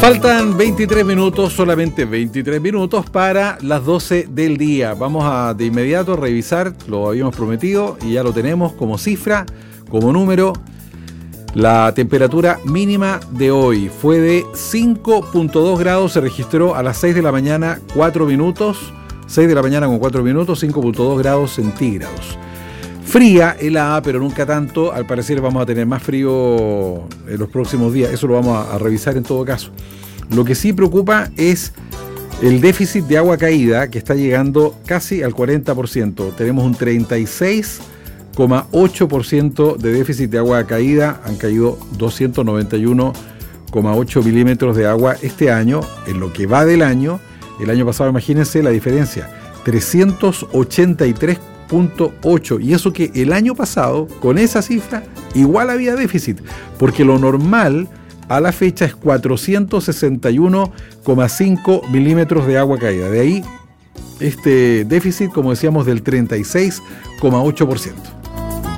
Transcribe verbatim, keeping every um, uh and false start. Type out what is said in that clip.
Faltan veintitrés minutos, solamente veintitrés minutos para las doce del día. Vamos a de inmediato a revisar, lo habíamos prometido y ya lo tenemos como cifra, como número. La temperatura mínima de hoy fue de cinco punto dos grados, se registró a las seis de la mañana, cuatro minutos, seis de la mañana con cuatro minutos, cinco punto dos grados centígrados. Fría, helada, pero nunca tanto. Al parecer vamos a tener más frío en los próximos días. Eso lo vamos a, a revisar en todo caso. Lo que sí preocupa es el déficit de agua caída, que está llegando casi al cuarenta por ciento. Tenemos un treinta y seis coma ocho por ciento de déficit de agua caída. Han caído doscientos noventa y uno coma ocho milímetros de agua este año, en lo que va del año. El año pasado, imagínense la diferencia, trescientos ochenta y tres punto ocho, y eso que el año pasado con esa cifra igual había déficit, porque lo normal a la fecha es cuatrocientos sesenta y uno coma cinco milímetros de agua caída. De ahí este déficit, como decíamos, del treinta y seis coma ocho por ciento.